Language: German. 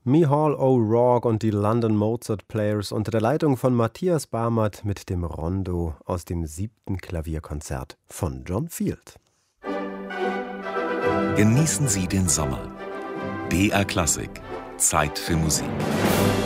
Micheál O'Rourke und die London Mozart Players unter der Leitung von Matthias Barmert mit dem Rondo aus dem 7. Klavierkonzert von John Field. Genießen Sie den Sommer. BR Klassik. Zeit für Musik.